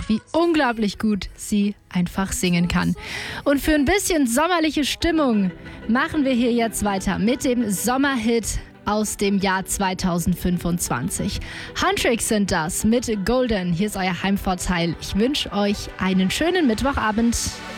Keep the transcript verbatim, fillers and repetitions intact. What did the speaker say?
auch, wie unglaublich gut sie einfach singen kann. Und für ein bisschen sommerliche Stimmung machen wir hier jetzt weiter mit dem Sommerhit aus dem Jahr zweitausendfünfundzwanzig. Huntrix sind das mit Golden. Hier ist euer Heimvorteil. Ich wünsche euch einen schönen Mittwochabend.